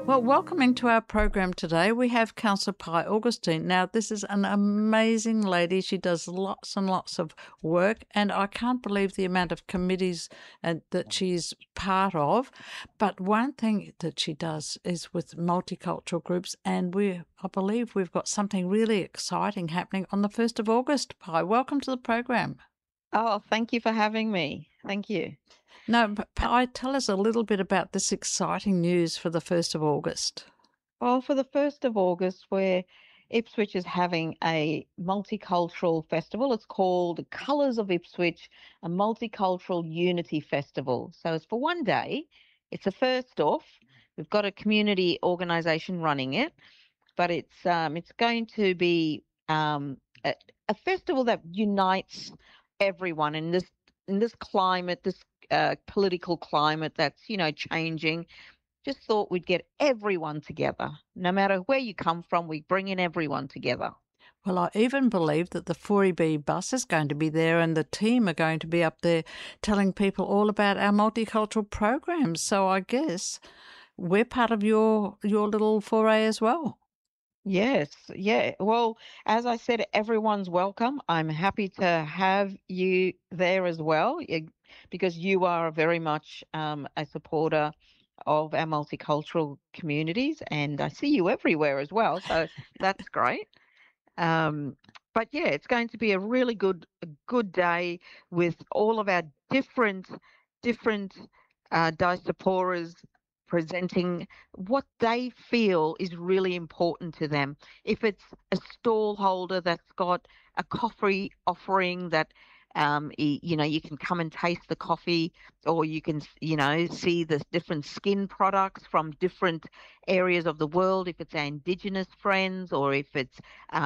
Well, welcome into our program today. We have Councillor Pi Augustine. Now, this is an amazing lady. She does lots and lots of work, and I can't believe the amount of committees that she's part of. But one thing that she does is with multicultural groups, and I believe we've got something really exciting happening on the 1st of August. Pi, welcome to the program. Oh, thank you for having me. Thank you. Now, Pi, tell us a little bit about this exciting news for the 1st of August. Well, for the 1st of August, where Ipswich is having a multicultural festival. It's called Colours of Ipswich, a multicultural unity festival. So it's for one day. It's a first off. We've got a community organisation running it, but it's going to be a, a festival that unites everyone in this climate, this political climate that's changing. Just thought we'd get everyone together. No matter where you come from, we bring in everyone together. Well, I even believe that the 4EB bus is going to be there and the team are going to be up there telling people all about our multicultural programs. So I guess we're part of your little foray as well. Yes, yeah. Well, as I said, everyone's welcome. I'm happy to have you there as well, because you are very much a supporter of our multicultural communities, and I see you everywhere as well. So that's great. Um, but yeah, it's going to be a good day with all of our different diasporas presenting what they feel is really important to them. If it's a stall holder that's got a coffee offering that you can come and taste the coffee, or you can see the different skin products from different areas of the world, if it's our indigenous friends or if it's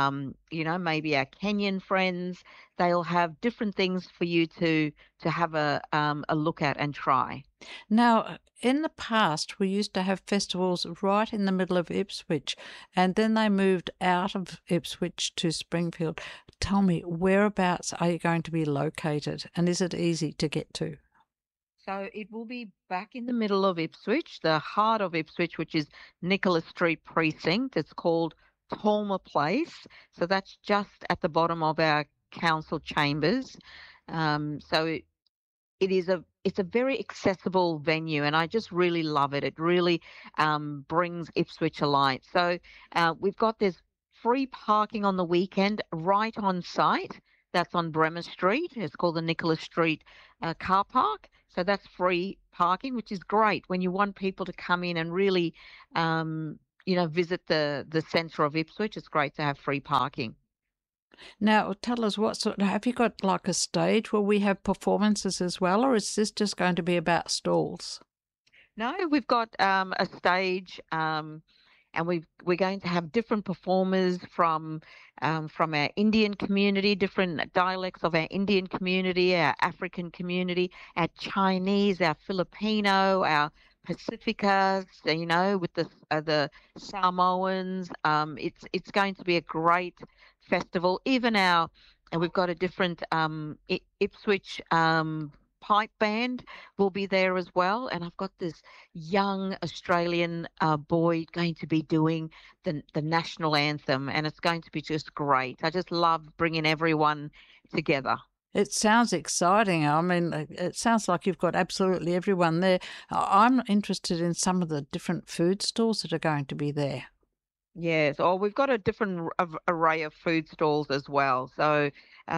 maybe our Kenyan friends. They'll have different things for you to have a look at and try. Now, in the past, we used to have festivals right in the middle of Ipswich, and then they moved out of Ipswich to Springfield. Tell me, whereabouts are you going to be located, and is it easy to get to? So it will be back in the middle of Ipswich, the heart of Ipswich, which is Nicholas Street Precinct. It's called Talma Place. So that's just at the bottom of our council chambers. So it's a very accessible venue, and I just really love it. It really brings Ipswich alive. So we've got this free parking on the weekend right on site. That's on Bremer Street. It's called the Nicholas Street car park. So that's free parking, which is great when you want people to come in and really, visit the centre of Ipswich. It's great to have free parking. Now, tell us have you got like a stage where we have performances as well, or is this just going to be about stalls? No, we've got a stage, and we're going to have different performers from our Indian community, different dialects of our Indian community, our African community, our Chinese, our Filipino, our Pacificas, with the Samoans. It's going to be a great festival. And we've got a different Ipswich pipe band will be there as well. And I've got this young Australian boy going to be doing the national anthem, and it's going to be just great. I just love bringing everyone together. It sounds exciting. I mean, it sounds like you've got absolutely everyone there. I'm interested in some of the different food stalls that are going to be there. Yes, or we've got a different array of food stalls as well. So,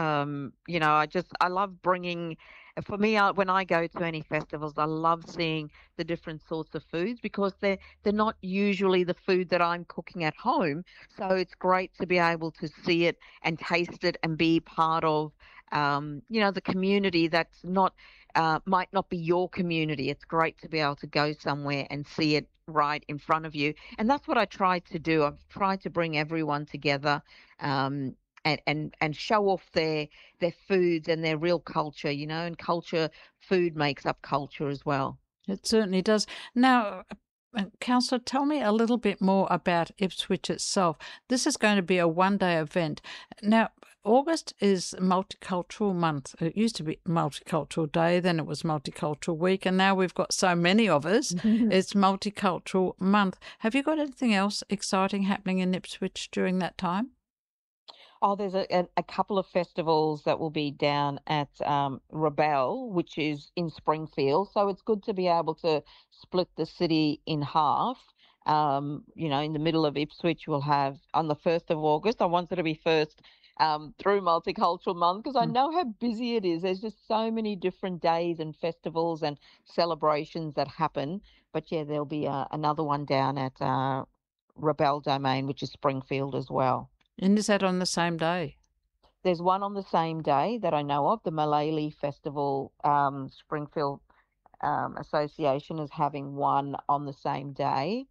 I love bringing. For me, when I go to any festivals, I love seeing the different sorts of foods because they're not usually the food that I'm cooking at home. So it's great to be able to see it and taste it and be part of, the community that's not might not be your community. It's great to be able to go somewhere and see it right in front of you. And that's what I try to do. I've tried to bring everyone together, and show off their foods and their real culture, and food makes up culture as well. It certainly does. Now, Councillor, tell me a little bit more about Ipswich itself. This is going to be a one-day event. Now, August is Multicultural Month. It used to be Multicultural Day, then it was Multicultural Week, and now we've got so many of us. It's Multicultural Month. Have you got anything else exciting happening in Ipswich during that time? Oh, there's a couple of festivals that will be down at Rebel, which is in Springfield. So it's good to be able to split the city in half. In the middle of Ipswich, we'll have on the 1st of August. I wanted to be first through Multicultural Month because I know how busy it is. There's just so many different days and festivals and celebrations that happen. But yeah, there'll be another one down at Rebel Domain, which is Springfield as well. And is that on the same day? There's one on the same day that I know of, the Malele Festival. Springfield Association is having one on the same day.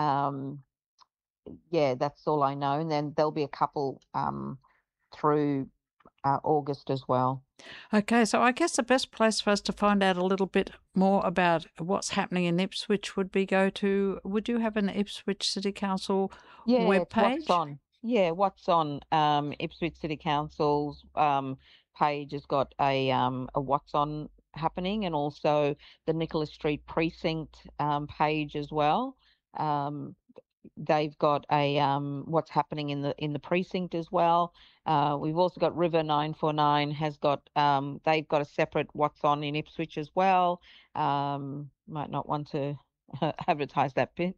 Yeah, that's all I know. And then there'll be a couple through August as well. Okay, so I guess the best place for us to find out a little bit more about what's happening in Ipswich would you have an Ipswich City Council Yeah, webpage? What's on Ipswich City Council's page has got a what's on happening, and also the Nicholas Street Precinct page as well. They've got a what's happening in the precinct as well. We've also got River 949 has got they've got a separate what's on in Ipswich as well. Might not want to advertise that bit.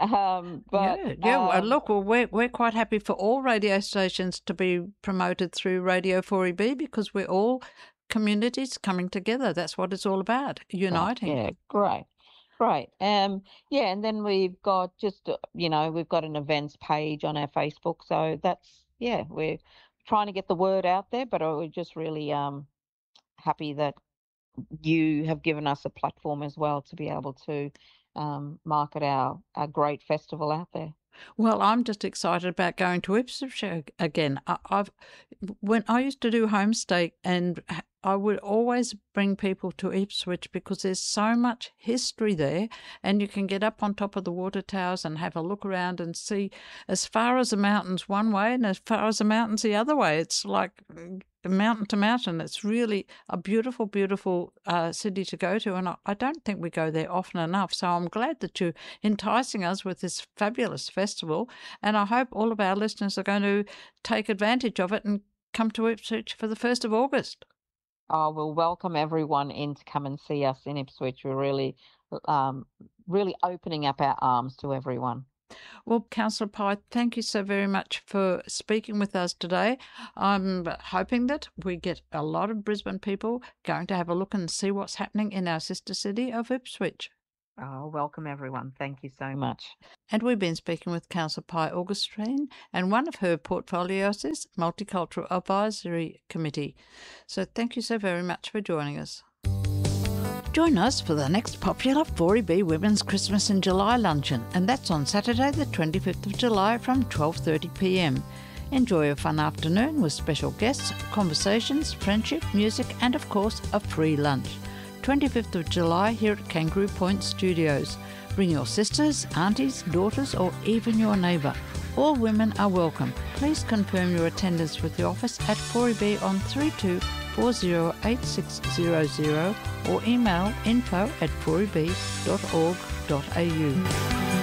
Look, we're quite happy for all radio stations to be promoted through Radio 4EB because we're all communities coming together. That's what it's all about, uniting. Yeah, great. And then we've got we've got an events page on our Facebook. So we're trying to get the word out there, but we're just really happy that you have given us a platform as well to be able to market our great festival out there. Well, I'm just excited about going to Ipswich again. When I used to do homestay, and I would always bring people to Ipswich because there's so much history there, and you can get up on top of the water towers and have a look around and see as far as the mountains one way and as far as the mountains the other way. It's like mountain to mountain. It's really a beautiful, beautiful city to go to, and I don't think we go there often enough. So I'm glad that you're enticing us with this fabulous festival, and I hope all of our listeners are going to take advantage of it and come to Ipswich for the 1st of August. Oh, we'll welcome everyone in to come and see us in Ipswich. We're really, really opening up our arms to everyone. Well, Councillor Pye, thank you so very much for speaking with us today. I'm hoping that we get a lot of Brisbane people going to have a look and see what's happening in our sister city of Ipswich. Oh, welcome everyone. Thank you so much. And we've been speaking with Councillor Pye Augustine, and one of her portfolios is Multicultural Advisory Committee. So thank you so very much for joining us. Join us for the next popular 4EB Women's Christmas in July luncheon, and that's on Saturday the 25th of July from 12:30pm. Enjoy a fun afternoon with special guests, conversations, friendship, music and of course a free lunch. 25th of July here at Kangaroo Point Studios. Bring your sisters, aunties, daughters or even your neighbour. All women are welcome. Please confirm your attendance with the office at 4EB on 32408600 or email info@4eb.org.au.